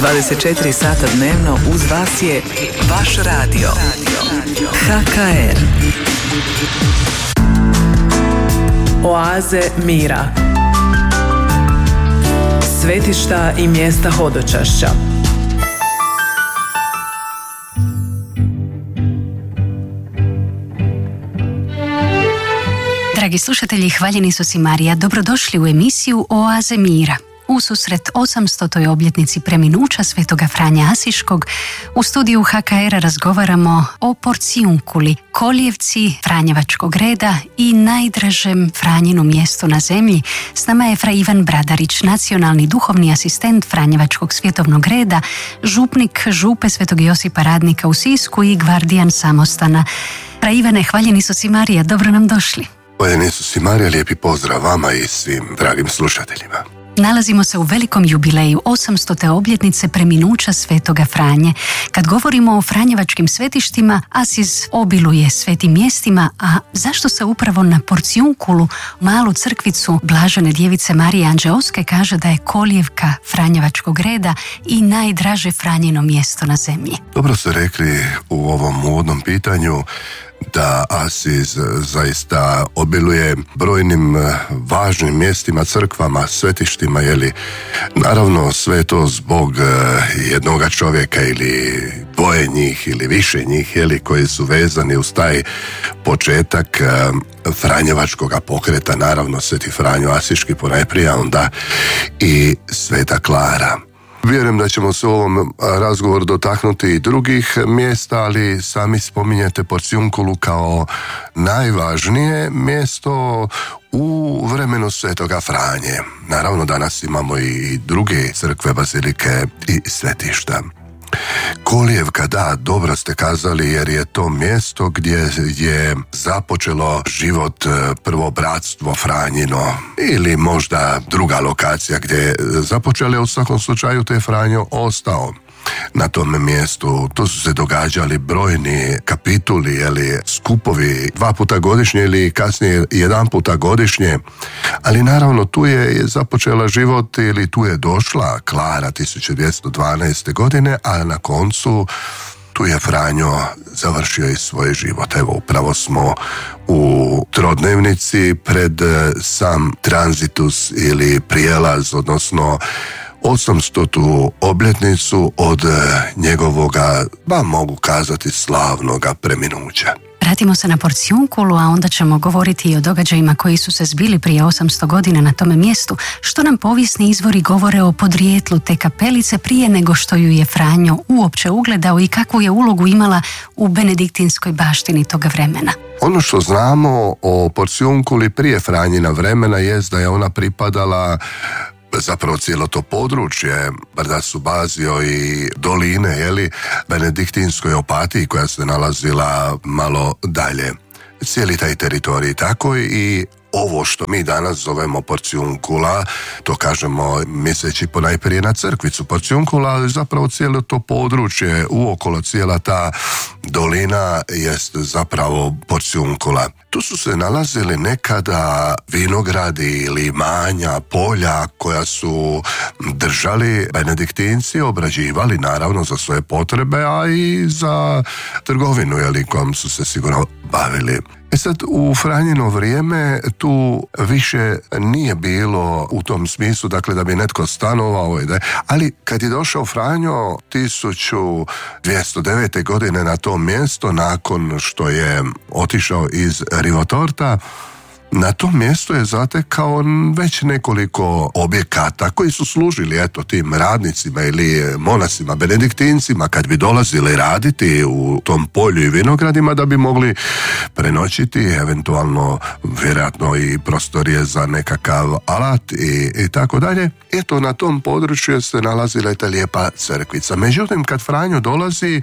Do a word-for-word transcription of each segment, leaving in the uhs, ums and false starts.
dvadeset četiri sata dnevno uz vas je vaš radio. H K R. Oaze mira. Svetišta i mjesta hodočašća. Dragi slušatelji, hvaljeni su si Marija, dobrodošli u emisiju Oaze mira. Ususret osamstotoj obljetnici preminuća svetoga Franje Asiškog, u studiju H K R razgovaramo o porcijunkuli, kolijevci Franjevačkog reda i najdražem Franjinu mjestu na zemlji. S nama je fra Ivan Bradarić, nacionalni duhovni asistent Franjevačkog svjetovnog reda, župnik župe svetog Josipa Radnika u Sisku i gvardijan samostana. Fra Ivane, hvaljeni su si Marija, dobro nam došli. Hvaljeni su si Marija, lijepi pozdrav vama i svim dragim slušateljima. Nalazimo se u velikom jubileju osamstote obljetnice preminuća svetoga Franje. Kad govorimo o franjevačkim svetištima, Asis obiluje svetim mjestima, a zašto se upravo na Porcijunkulu, malu crkvicu Blažene djevice Marije Anđeoske, kaže da je kolijevka Franjevačkog reda i najdraže Franjino mjesto na zemlji? Dobro ste rekli u ovom uvodnom pitanju da Asis zaista obiluje brojnim važnim mjestima, crkvama, svetištima, jeli, naravno sve to zbog jednoga čovjeka ili dvoje njih ili više njih, jeli, koji su vezani uz taj početak Franjevačkog pokreta, naravno Sveti Franjo Asiški ponajprije, onda i Sveta Klara. Vjerujem da ćemo se u ovom razgovoru dotaknuti i drugih mjesta, ali sami spominjete Porcijunkulu kao najvažnije mjesto u vremenu svetoga Franje. Naravno, danas imamo i druge crkve, bazilike i svetišta. Kolijevka, da, dobro ste kazali, jer je to mjesto gdje je započelo život prvo bratstvo Franjino, ili možda druga lokacija gdje je započelo, u svakom slučaju te Franjo ostao na tom mjestu. To su se događali brojni kapituli, ili skupovi, dva puta godišnje ili kasnije jedan puta godišnje, ali naravno tu je započela život, ili tu je došla Klara tisuću dvjesto dvanaeste. godine, a na koncu tu je Franjo završio i svoj život. Evo, upravo smo u trodnevnici pred sam tranzitus ili prijelaz, odnosno osamstotu obljetnicu od njegovoga, ba mogu kazati, slavnoga preminuća. Vratimo se na Porcijunkulu, a onda ćemo govoriti i o događajima koji su se zbili prije osamsto godina na tome mjestu. Što nam povijesni izvori govore o podrijetlu te kapelice prije nego što ju je Franjo uopće ugledao i kakvu je ulogu imala u benediktinskoj baštini toga vremena? Ono što znamo o Porcijunkuli prije Franjina vremena jest da je ona pripadala, zapravo cijelo to područje, Brda Subazio i doline, jeli, benediktinskoj Opatiji koja se nalazila malo dalje. Cijeli taj teritorij, tako i ovo što mi danas zovemo Porcijunkula, to kažemo misleći ponajprije na crkvicu Porcijunkula, ali zapravo cijelo to područje uokolo, cijela ta dolina jest zapravo Porcijunkula. Tu su se nalazili nekada vinogradi ili imanja, polja koja su držali benediktinci, obrađivali naravno za svoje potrebe, a i za trgovinu, jeli, kojom su se sigurno bavili. E sad, u Franjino vrijeme tu više nije bilo u tom smislu, dakle, da bi netko stanovao, ali kad je došao Franjo tisuću dvjesto devete. godine na to mjesto, nakon što je otišao iz Rivotorta, na tom mjestu je zatekao već nekoliko objekata koji su služili, eto, tim radnicima ili monasima, benediktincima, kad bi dolazili raditi u tom polju i vinogradima, da bi mogli prenoćiti, eventualno vjerojatno i prostorije za nekakav alat i, i tako dalje. Eto, na tom području se nalazila ta lijepa crkvica. Međutim, kad Franjo dolazi,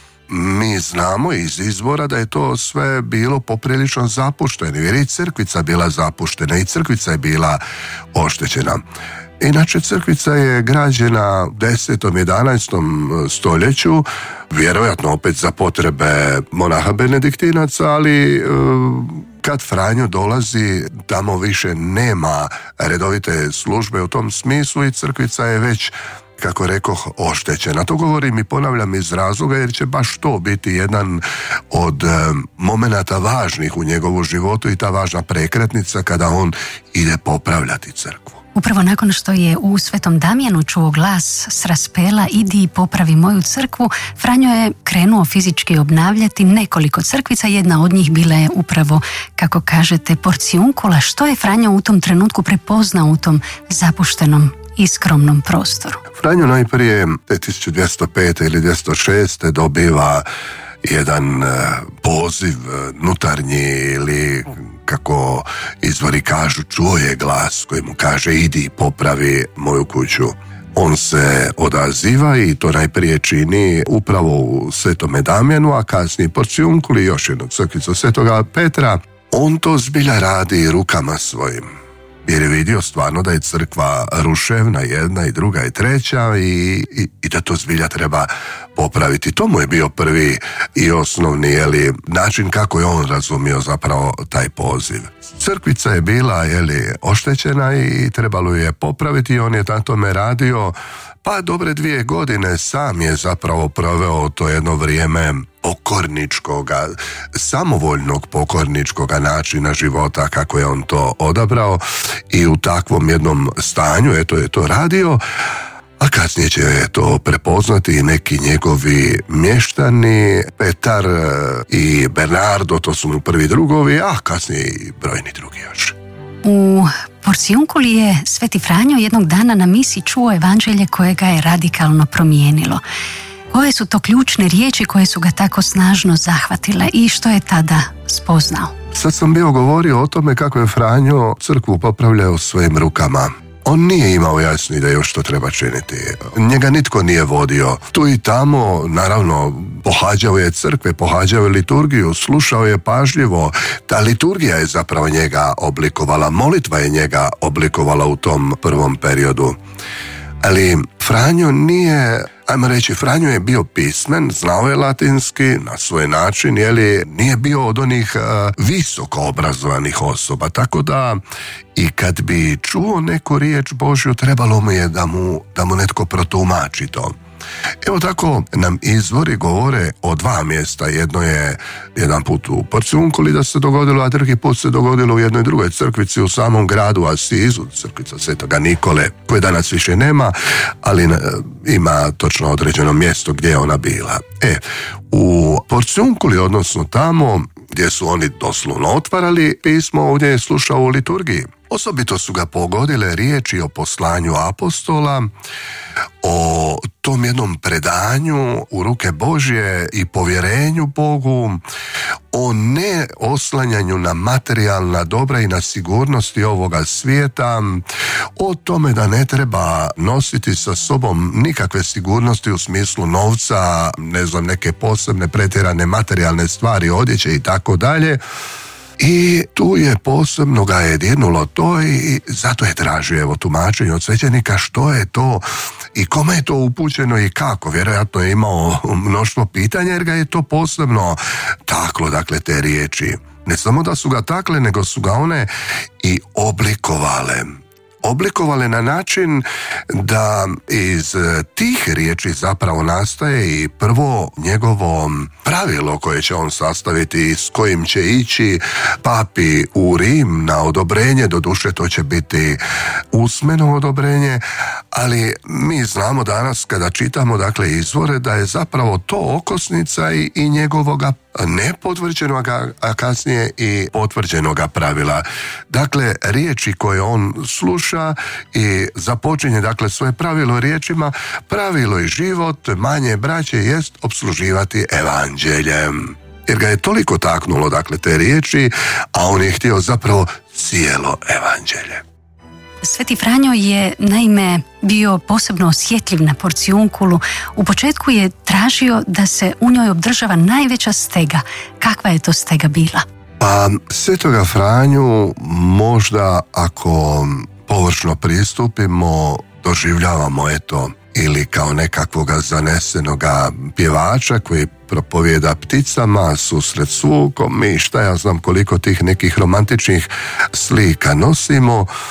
mi znamo iz izvora da je to sve bilo poprilično zapušteno, jer je i crkvica bila zapuštena i crkvica je bila oštećena. Inače, crkvica je građena u desetom. jedanaestom stoljeću, vjerojatno opet za potrebe monaha benediktinaca, ali kad Franjo dolazi, tamo više nema redovite službe u tom smislu i crkvica je već kako rekoh, oštećena. To govorim i ponavljam iz razloga jer će baš to biti jedan od um, momenata važnih u njegovu životu i ta važna prekretnica kada on ide popravljati crkvu. Upravo nakon što je u Svetom Damjanu čuo glas s raspela idi i popravi moju crkvu, Franjo je krenuo fizički obnavljati nekoliko crkvica, jedna od njih bila je upravo, kako kažete, Porciuncula. Što je Franjo u tom trenutku prepoznao u tom zapuštenom i skromnom prostoru? Franjo najprije tisuću dvjesto pete ili dvjesto šeste dobiva jedan poziv nutarnji ili, kako izvori kažu, čuo je glas koji mu kaže idi popravi moju kuću. On se odaziva i to najprije čini upravo u Svetome Damjanu, a kasnije Porciunculi, još jednu crkvicu Svetoga Petra. On to zbilja radi rukama svojim, jer je vidio stvarno da je crkva ruševna, jedna i druga i treća i, i, i da to zbilja treba popraviti. To mu je bio prvi i osnovni jeli, način kako je on razumio zapravo taj poziv. Crkvica je bila jeli, oštećena i trebalo je popraviti i on je na tome radio pa dobre dvije godine. Sam je zapravo proveo to jedno vrijeme pokorničkoga, samovoljnog pokorničkoga načina života kako je on to odabrao i u takvom jednom stanju eto je to radio, a kasnije će to prepoznati i neki njegovi mještani, Petar i Bernardo, to su mu prvi drugovi, a kasnije i brojni drugi još. U Porciunculi je Sveti Franjo jednog dana na misi čuo evanđelje koje ga je radikalno promijenilo. Koje su to ključne riječi koje su ga tako snažno zahvatile i što je tada spoznao? Sad sam bio govorio o tome kako je Franjo crkvu popravljao svojim rukama. On nije imao jasnu ideju što treba činiti. Njega nitko nije vodio. Tu i tamo, naravno, pohađao je crkve, pohađao je liturgiju, slušao je pažljivo. Ta liturgija je zapravo njega oblikovala, molitva je njega oblikovala u tom prvom periodu. Ali Franjo nije, ajmo reći, Franjo je bio pismen, znao je latinski na svoj način, jeli, nije bio od onih uh, visoko obrazovanih osoba, tako da i kad bi čuo neku riječ Božju, trebalo mu je da mu, da mu netko protumači to. Evo tako nam izvori govore o dva mjesta. Jedno je jedan put u Porciunculi da se dogodilo, a drugi put se dogodilo u jednoj drugoj crkvici u samom gradu Asizu, crkvica Svetoga Nikole, koje danas više nema, ali ima točno određeno mjesto gdje je ona bila. E, u Porciunculi, odnosno tamo gdje su oni doslovno otvarali pismo, ovdje je slušao u liturgiji. Osobito su ga pogodile riječi o poslanju apostola, o tom jednom predanju u ruke Božje i povjerenju Bogu, o ne oslanjanju na materijalna dobra i na sigurnosti ovoga svijeta, o tome da ne treba nositi sa sobom nikakve sigurnosti u smislu novca, ne znam, neke posebne pretjerane materijalne stvari, odjeće i tako dalje. I tu je posebno ga je dirnulo to i zato je tražio evo tumačenje od svećenika što je to i kome je to upućeno i kako. Vjerojatno je imao mnoštvo pitanja jer ga je to posebno taklo, dakle te riječi. Ne samo da su ga takle, nego su ga one i oblikovale. Oblikovale na način da iz tih riječi zapravo nastaje i prvo njegovo pravilo koje će on sastaviti, s kojim će ići papi u Rim na odobrenje, doduše to će biti usmeno odobrenje, ali mi znamo danas kada čitamo dakle izvore da je zapravo to okosnica i, i njegovoga nepotvrđenoga, a kasnije i potvrđenoga pravila. Dakle, riječi koje on sluša i započinje dakle svoje pravilo riječima, pravilo i život manje braće jest obsluživati evanđeljem. Jer ga je toliko taknulo dakle te riječi, a on je htio zapravo cijelo evanđelje. Sveti Franjo je naime bio posebno osjetljiv na Porciunculu. U početku je tražio da se u njoj obdržava najveća stega. Kakva je to stega bila? Pa Svetoga Franju možda ako površno pristupimo doživljavamo eto ili kao nekakvoga zanesenoga pjevača koji propovijeda pticama, susret s vukom i šta ja znam koliko tih nekih romantičnih slika nosimo.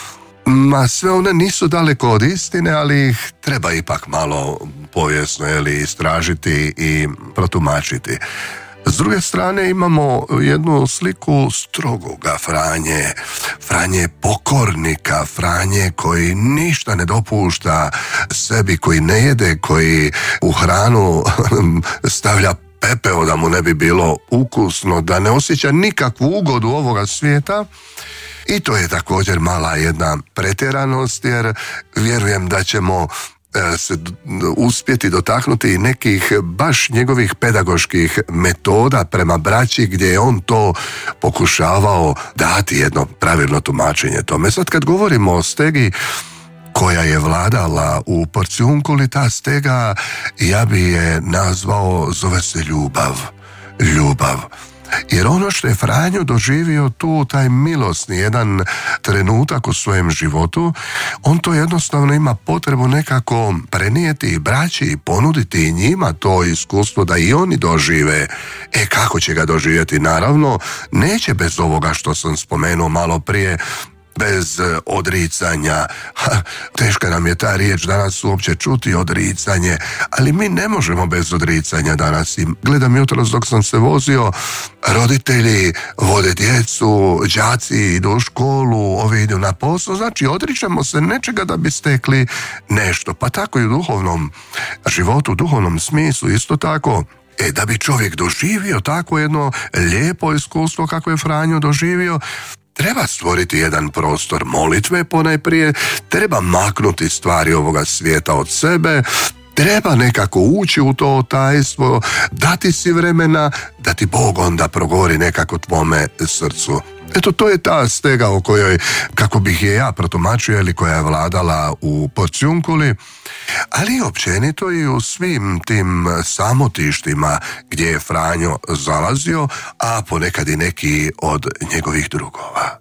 Ma sve one nisu daleko od istine, ali ih treba ipak malo povijesno jeli, istražiti i protumačiti. S druge strane imamo jednu sliku strogoga Franje, Franje pokornika, Franje koji ništa ne dopušta sebi, koji ne jede, koji u hranu stavlja pepeo da mu ne bi bilo ukusno, da ne osjeća nikakvu ugodu ovoga svijeta. I to je također mala jedna pretjeranost, jer vjerujem da ćemo se uspjeti dotaknuti i nekih baš njegovih pedagoških metoda prema braći, gdje je on to pokušavao dati jedno pravilno tumačenje tome. Sad kad govorimo o stegi koja je vladala u Porciunkuli, ta stega, ja bi je nazvao, zove se ljubav. Ljubav. Jer ono što je Franjo doživio tu, taj milosni jedan trenutak u svojem životu, on to jednostavno ima potrebu nekako prenijeti i braći i ponuditi i njima to iskustvo da i oni dožive. E kako će ga doživjeti? Naravno, neće bez ovoga što sam spomenuo malo prije, bez odricanja. Ha, teška nam je ta riječ danas uopće čuti, odricanje, ali mi ne možemo bez odricanja danas. I gledam jutros dok sam se vozio, roditelji vode djecu, đaci idu u školu, ovi idu na posao, znači odričemo se nečega da bi stekli nešto. Pa tako i u duhovnom životu, u duhovnom smislu isto tako. E, da bi čovjek doživio tako jedno lijepo iskustvo kako je Franjo doživio, treba stvoriti jedan prostor molitve ponajprije, treba maknuti stvari ovoga svijeta od sebe, treba nekako ući u to tajstvo, dati si vremena da ti Bog onda progori nekako tvome srcu. Eto, to je ta stega o kojoj, kako bih je ja protumačio, ili koja je vladala u Porciunkuli, ali općenito i u svim tim samotištima gdje je Franjo zalazio, a ponekad i neki od njegovih drugova.